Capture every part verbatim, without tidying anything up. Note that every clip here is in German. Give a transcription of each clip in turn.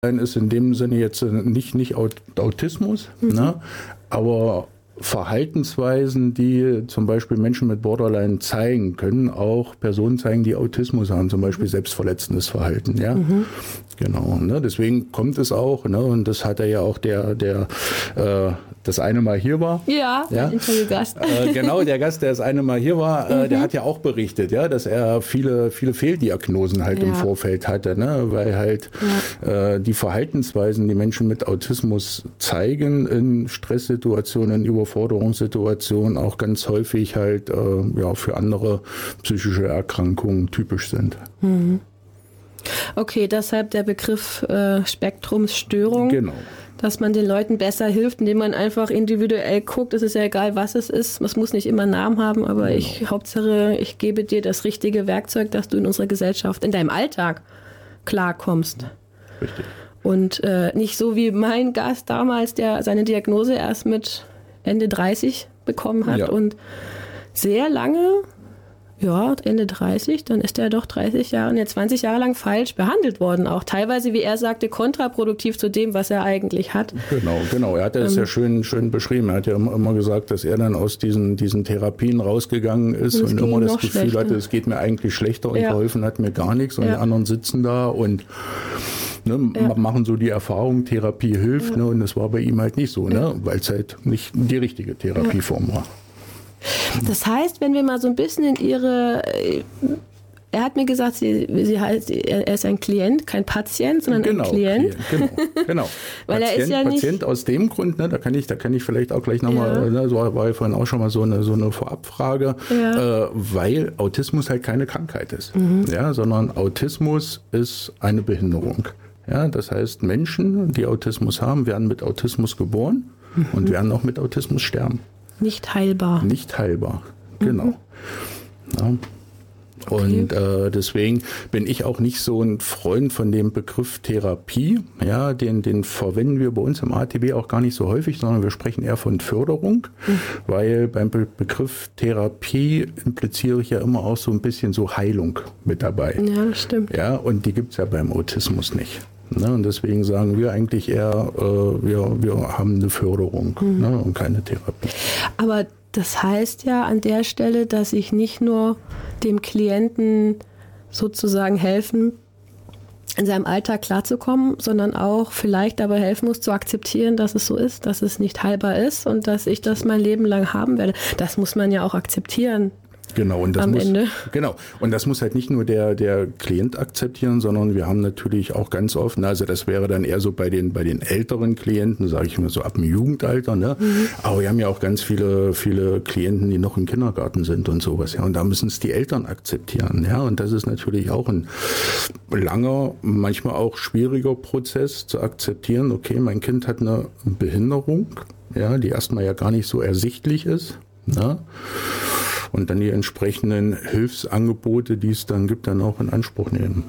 ist in dem Sinne jetzt nicht, nicht Autismus, mhm. ne? Aber Verhaltensweisen, die zum Beispiel Menschen mit Borderline zeigen, können auch Personen zeigen, die Autismus haben, zum Beispiel selbstverletzendes Verhalten. Ja, mhm. genau. Ne? Deswegen kommt es auch, ne? Und das hat er ja auch der, der äh, das eine Mal hier war. Ja, ja? Interviewgast. Äh, genau, der Gast, der das eine Mal hier war, äh, mhm. der hat ja auch berichtet, ja, dass er viele, viele Fehldiagnosen halt ja. im Vorfeld hatte, ne? Weil halt ja. äh, die Verhaltensweisen, die Menschen mit Autismus zeigen in Stresssituationen, in Überforderungssituationen auch ganz häufig halt äh, ja, für andere psychische Erkrankungen typisch sind. Mhm. Okay, deshalb der Begriff äh, Spektrumsstörung. Genau. Dass man den Leuten besser hilft, indem man einfach individuell guckt. Es ist ja egal, was es ist. Es muss nicht immer einen Namen haben, aber genau. ich, Hauptsache, ich gebe dir das richtige Werkzeug, dass du in unserer Gesellschaft, in deinem Alltag klarkommst. Richtig. Und äh, nicht so wie mein Gast damals, der seine Diagnose erst mit Ende dreißig bekommen hat ja. und sehr lange, ja, Ende dreißig, dann ist er doch dreißig Jahre, ne, zwanzig Jahre lang falsch behandelt worden. Auch teilweise, wie er sagte, kontraproduktiv zu dem, was er eigentlich hat. Genau, genau. Er hat das ähm, ja schön, schön beschrieben. Er hat ja immer gesagt, dass er dann aus diesen, diesen Therapien rausgegangen ist und, und immer das Gefühl schlechter. hatte, es geht mir eigentlich schlechter und ja. geholfen hat mir gar nichts und ja. die anderen sitzen da und Ne, ja. machen so die Erfahrung, Therapie hilft, ja. ne, und das war bei ihm halt nicht so, ne, weil es halt nicht die richtige Therapieform ja. war. Das heißt, wenn wir mal so ein bisschen in Ihre, er hat mir gesagt, sie, sie heißt, er ist ein Klient, kein Patient, sondern genau, ein Klient. Klient. Genau, genau. Weil Patient, er ist ja nicht Patient aus dem Grund, ne, da kann ich, da kann ich vielleicht auch gleich nochmal, ja. ne, so war ja vorhin auch schon mal so eine, so eine Vorabfrage, ja. äh, weil Autismus halt keine Krankheit ist, mhm. ja, sondern Autismus ist eine Behinderung. Ja, das heißt, Menschen, die Autismus haben, werden mit Autismus geboren mhm. und werden auch mit Autismus sterben. Nicht heilbar. Nicht heilbar, genau. Mhm. Ja. Okay. Und äh, deswegen bin ich auch nicht so ein Freund von dem Begriff Therapie. Ja, den, den verwenden wir bei uns im A T B auch gar nicht so häufig, sondern wir sprechen eher von Förderung, mhm. weil beim Be- Begriff Therapie impliziere ich ja immer auch so ein bisschen so Heilung mit dabei. Ja, das stimmt. Ja, und die gibt es ja beim Autismus nicht. Ne, und deswegen sagen wir eigentlich eher, äh, wir, wir haben eine Förderung mhm. ne, und keine Therapie. Aber das heißt ja an der Stelle, dass ich nicht nur dem Klienten sozusagen helfen, in seinem Alltag klarzukommen, sondern auch vielleicht dabei helfen muss, zu akzeptieren, dass es so ist, dass es nicht heilbar ist und dass ich das mein Leben lang haben werde. Das muss man ja auch akzeptieren. Genau, und das am muss, Ende. Genau, und das muss halt nicht nur der, der Klient akzeptieren, sondern wir haben natürlich auch ganz oft, also das wäre dann eher so bei den, bei den älteren Klienten, sage ich mal so ab dem Jugendalter, ne? Mhm. Aber wir haben ja auch ganz viele, viele Klienten, die noch im Kindergarten sind und sowas, ja, und da müssen es die Eltern akzeptieren, ja, und das ist natürlich auch ein langer, manchmal auch schwieriger Prozess zu akzeptieren, okay, mein Kind hat eine Behinderung, ja, die erstmal ja gar nicht so ersichtlich ist, ne? Und dann die entsprechenden Hilfsangebote, die es dann gibt, dann auch in Anspruch nehmen.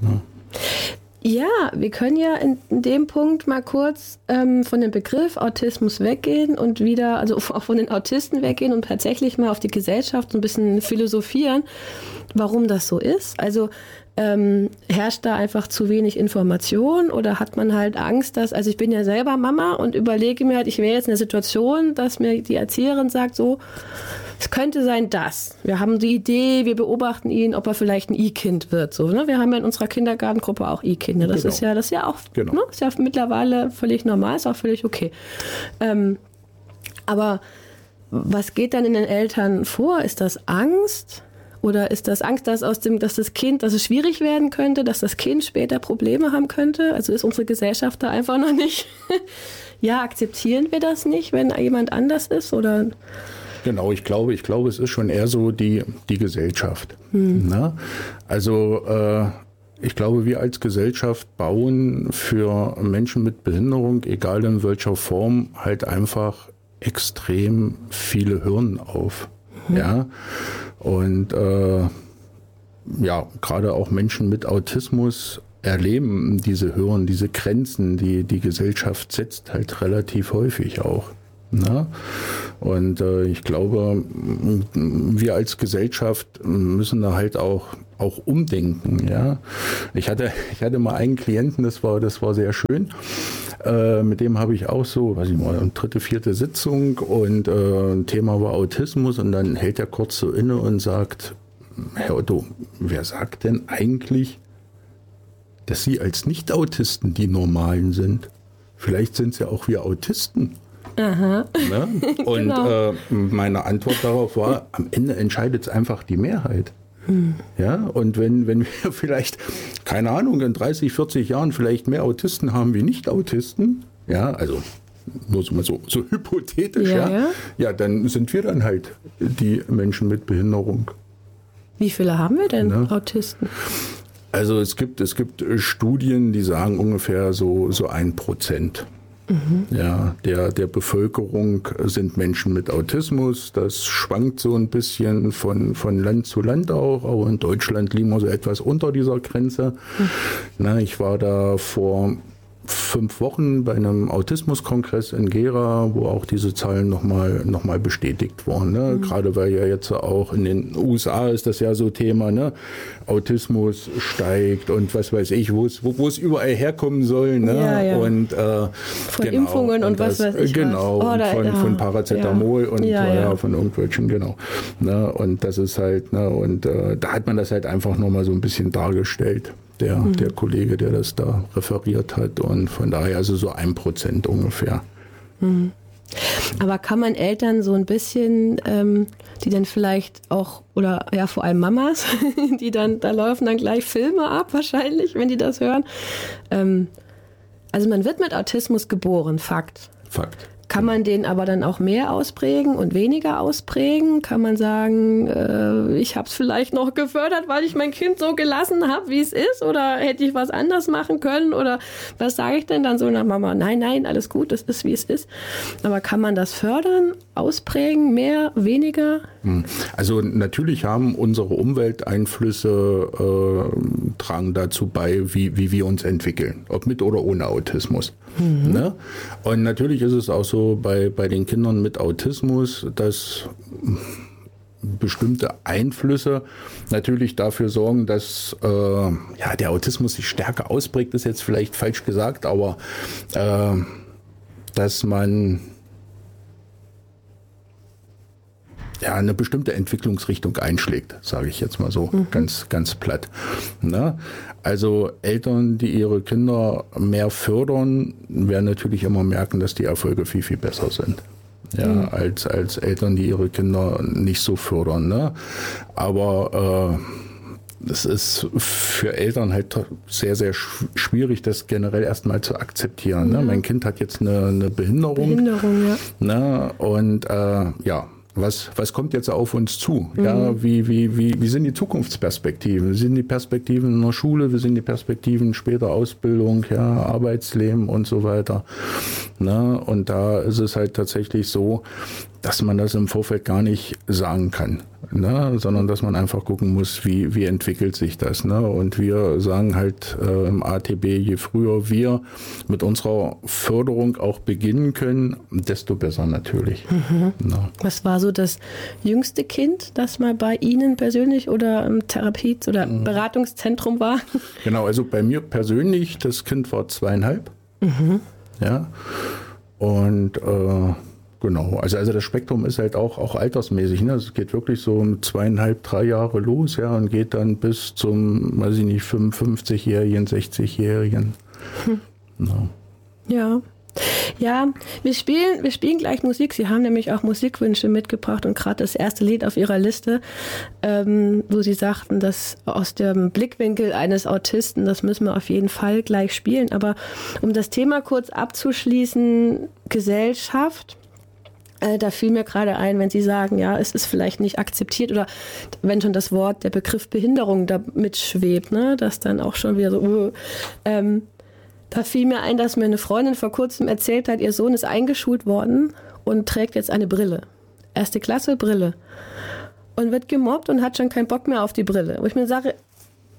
Ja, ja wir können ja in, in dem Punkt mal kurz ähm, von dem Begriff Autismus weggehen und wieder, also auch von den Autisten weggehen und tatsächlich mal auf die Gesellschaft so ein bisschen philosophieren, warum das so ist. Also Ähm, herrscht da einfach zu wenig Information oder hat man halt Angst, dass, also ich bin ja selber Mama und überlege mir halt, ich wäre jetzt in der Situation, dass mir die Erzieherin sagt, so, es könnte sein, dass. Wir haben die Idee, wir beobachten ihn, ob er vielleicht ein I-Kind wird. So, ne? Wir haben ja in unserer Kindergartengruppe auch I-Kinder. Das genau. ist ja, das ist ja auch, genau. ne? Ist ja mittlerweile völlig normal, ist auch völlig okay. Ähm, aber was geht dann in den Eltern vor? Ist das Angst? Oder ist das Angst, dass aus dem, dass das Kind, dass es schwierig werden könnte, dass das Kind später Probleme haben könnte? Also ist unsere Gesellschaft da einfach noch nicht. Ja, akzeptieren wir das nicht, wenn jemand anders ist? Oder? Genau, ich glaube, ich glaube, es ist schon eher so die, die Gesellschaft. Hm. Ne? Also äh, ich glaube, wir als Gesellschaft bauen für Menschen mit Behinderung, egal in welcher Form, halt einfach extrem viele Hürden auf. Hm. Ja. Und äh, ja, gerade auch Menschen mit Autismus erleben diese Hürden, diese Grenzen, die die Gesellschaft setzt, halt relativ häufig auch. Na? Und äh, ich glaube, wir als Gesellschaft müssen da halt auch, auch umdenken. Ja? Ich hatte, ich hatte mal einen Klienten, das war, das war sehr schön. Äh, mit dem habe ich auch so, weiß ich mal, eine dritte, vierte Sitzung und äh, ein Thema war Autismus und dann hält er kurz so inne und sagt, Herr Otto, wer sagt denn eigentlich, dass Sie als Nicht-Autisten die Normalen sind? Vielleicht sind Sie auch wir Autisten. Aha. Ne? Und Genau. äh, meine Antwort darauf war, am Ende entscheidet es einfach die Mehrheit. Hm. Ja, und wenn, wenn wir vielleicht, keine Ahnung, in dreißig, vierzig Jahren vielleicht mehr Autisten haben wie Nicht-Autisten, ja, also nur so, so, so hypothetisch, Ja, ja, ja. ja, dann sind wir dann halt die Menschen mit Behinderung. Wie viele haben wir denn, Ne? Autisten? Also es gibt, es gibt Studien, die sagen ungefähr so, so ein Prozent. Ja, der, der Bevölkerung sind Menschen mit Autismus. Das schwankt so ein bisschen von, von Land zu Land auch. Auch in Deutschland liegen wir so etwas unter dieser Grenze. Mhm. Na, ich war da vor fünf Wochen bei einem Autismuskongress in Gera, wo auch diese Zahlen nochmal noch mal bestätigt wurden. Ne? Mhm. Gerade weil ja jetzt auch in den U S A ist das ja so Thema, ne? Autismus steigt und was weiß ich, wo es wo, wo es überall herkommen soll. Ne? Ja, ja. Und, äh, von genau, Impfungen und, und das, was weiß ich. Genau, was. Oh, da, von, ja, von Paracetamol ja. und ja, ja, ja. von irgendwelchen, genau. Ne? Und das ist halt, ne? und äh, da hat man das halt einfach nochmal so ein bisschen dargestellt. Der, mhm. der Kollege, der das da referiert hat. Und von daher also so ein Prozent ungefähr. Mhm. Aber kann man Eltern so ein bisschen, ähm, die dann vielleicht auch, oder ja vor allem Mamas, die dann, da laufen dann gleich Filme ab wahrscheinlich, wenn die das hören. Ähm, also man wird mit Autismus geboren, Fakt. Fakt. Kann man den aber dann auch mehr ausprägen und weniger ausprägen? Kann man sagen, äh, ich habe es vielleicht noch gefördert, weil ich mein Kind so gelassen habe, wie es ist? Oder hätte ich was anders machen können? Oder was sage ich denn dann so nach Mama? Nein, nein, alles gut, es ist, wie es ist. Aber kann man das fördern, ausprägen, mehr, weniger? Also natürlich haben unsere Umwelteinflüsse, äh, tragen dazu bei, wie, wie wir uns entwickeln, ob mit oder ohne Autismus. Mhm. Ne? Und natürlich ist es auch so bei, bei den Kindern mit Autismus, dass bestimmte Einflüsse natürlich dafür sorgen, dass äh, ja, der Autismus sich stärker ausprägt, ist jetzt vielleicht falsch gesagt, aber äh, dass man ja, eine bestimmte Entwicklungsrichtung einschlägt, sage ich jetzt mal so, mhm. ganz, ganz platt. Na? Also Eltern, die ihre Kinder mehr fördern, werden natürlich immer merken, dass die Erfolge viel, viel besser sind. Ja, mhm. als, als Eltern, die ihre Kinder nicht so fördern. Ne? Aber äh, es ist für Eltern halt sehr, sehr schwierig, das generell erstmal zu akzeptieren. Ja. Ne? Mein Kind hat jetzt eine, eine Behinderung. Behinderung, ja. Ne? Und äh, ja, Was, was kommt jetzt auf uns zu? Mhm. Ja, wie, wie, wie, wie sind die Zukunftsperspektiven? Wie sind die Perspektiven in der Schule? Wie sind die Perspektiven später Ausbildung, ja, Arbeitsleben und so weiter? Na, und da ist es halt tatsächlich so, dass man das im Vorfeld gar nicht sagen kann, ne? Sondern dass man einfach gucken muss, wie, wie entwickelt sich das. Ne? Und wir sagen halt äh, im A T B, je früher wir mit unserer Förderung auch beginnen können, desto besser natürlich. Mhm. Na. Was war so das jüngste Kind, das mal bei Ihnen persönlich oder im Therapie- oder mhm. Beratungszentrum war? Genau, also bei mir persönlich, das Kind war zweieinhalb. Mhm. Ja, und äh, genau, also, also das Spektrum ist halt auch, auch altersmäßig. Ne? Es geht wirklich so um zweieinhalb, drei Jahre los, ja, und geht dann bis zum, weiß ich nicht, fünfundfünfzigjährigen, sechzigjährigen. Hm. No. Ja. Ja, wir spielen, wir spielen gleich Musik. Sie haben nämlich auch Musikwünsche mitgebracht und gerade das erste Lied auf Ihrer Liste, ähm, wo Sie sagten, dass aus dem Blickwinkel eines Autisten, das müssen wir auf jeden Fall gleich spielen. Aber um das Thema kurz abzuschließen, Gesellschaft, äh, da fiel mir gerade ein, wenn Sie sagen, ja, es ist vielleicht nicht akzeptiert oder wenn schon das Wort, der Begriff Behinderung da mitschwebt, ne, dass dann auch schon wieder so, uh, ähm, da fiel mir ein, dass mir eine Freundin vor kurzem erzählt hat, ihr Sohn ist eingeschult worden und trägt jetzt eine Brille. Erste Klasse, Brille. Und wird gemobbt und hat schon keinen Bock mehr auf die Brille. Wo ich mir sage, was,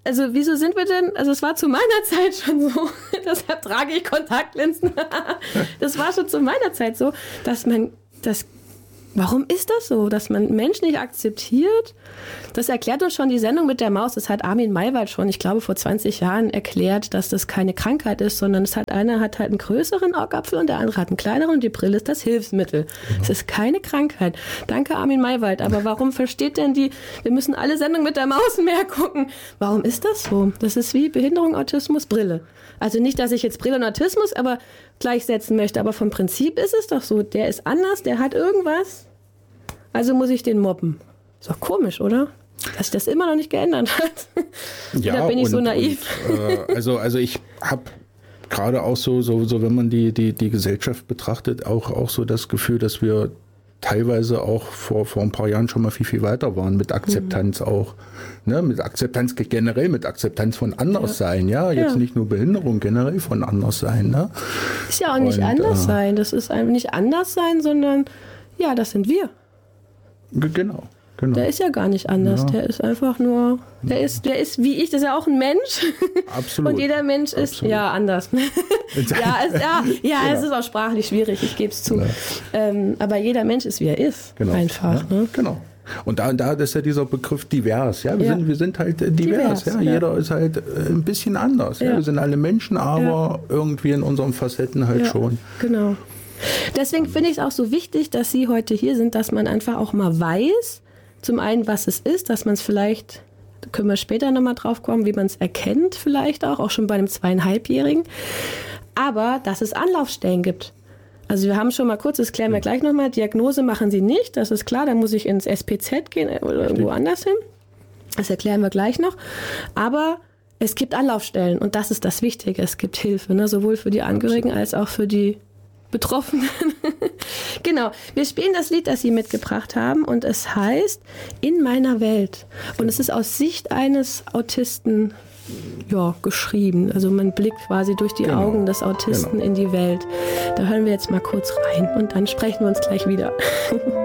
also wieso sind wir denn, also es war zu meiner Zeit schon so, deshalb trage ich Kontaktlinsen. Das war schon zu meiner Zeit so, dass man das, warum ist das so, dass man Menschen nicht akzeptiert? Das erklärt uns schon die Sendung mit der Maus. Das hat Armin Maywald schon, ich glaube, vor zwanzig Jahren erklärt, dass das keine Krankheit ist, sondern es hat einer hat halt einen größeren Augapfel und der andere hat einen kleineren und die Brille ist das Hilfsmittel. Es ist keine Krankheit. Danke, Armin Maywald. Aber warum versteht denn die, wir müssen alle Sendungen mit der Maus mehr gucken. Warum ist das so? Das ist wie Behinderung, Autismus, Brille. Also nicht, dass ich jetzt Brille und Autismus aber gleichsetzen möchte, aber vom Prinzip ist es doch so, der ist anders, der hat irgendwas, also muss ich den mobben. Ist doch komisch, oder? Dass sich das immer noch nicht geändert hat. Ja, da bin ich und, so naiv. Und, äh, also, also ich habe gerade auch so, so, so, wenn man die, die, die Gesellschaft betrachtet, auch, auch so das Gefühl, dass wir teilweise auch vor, vor ein paar Jahren schon mal viel, viel weiter waren mit Akzeptanz mhm. auch. Ne? Mit Akzeptanz generell, mit Akzeptanz von Anderssein, ja. ja. Jetzt ja. nicht nur Behinderung, generell von Anderssein. Ne? Ist ja auch nicht und, anders äh, sein. Das ist einfach nicht anders sein, sondern ja, das sind wir. Genau. Genau. Der ist ja gar nicht anders, ja. der ist einfach nur, der ist, der ist wie ich, das ist ja auch ein Mensch. Absolut. Und jeder Mensch ist Absolut. ja anders. ja, es, ja, ja genau. Es ist auch sprachlich schwierig, ich gebe es zu. Ja. Ähm, aber jeder Mensch ist, wie er ist, genau. einfach. Ja. Ne? Genau. Und da, da ist ja dieser Begriff divers. Ja? Wir, ja. Sind, wir sind halt divers. divers ja? Ja. Jeder ist halt ein bisschen anders. Ja. Ja? Wir sind alle Menschen, aber ja. irgendwie in unseren Facetten halt ja. schon. Genau. Deswegen finde ich es auch so wichtig, dass Sie heute hier sind, dass man einfach auch mal weiß, zum einen, was es ist, dass man es vielleicht, da können wir später nochmal drauf kommen, wie man es erkennt vielleicht auch, auch schon bei einem Zweieinhalbjährigen, aber dass es Anlaufstellen gibt. Also wir haben schon mal kurz, das klären wir gleich nochmal, Diagnose machen Sie nicht, das ist klar, da muss ich ins S P Z gehen oder irgendwo anders hin. Das erklären wir gleich noch. Aber es gibt Anlaufstellen und das ist das Wichtige, es gibt Hilfe, ne? Sowohl für die Angehörigen als auch für die Betroffenen. Genau, wir spielen das Lied, das Sie mitgebracht haben und es heißt In meiner Welt. Und es ist aus Sicht eines Autisten ja, geschrieben. Also man blickt quasi durch die genau. Augen des Autisten genau. in die Welt. Da hören wir jetzt mal kurz rein und dann sprechen wir uns gleich wieder.